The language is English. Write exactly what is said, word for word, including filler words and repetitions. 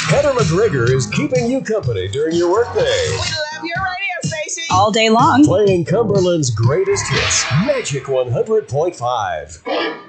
Heather McGregor is keeping you company during your workday. We love your radio station. All day long. Playing Cumberland's greatest hits, Magic one hundred point five.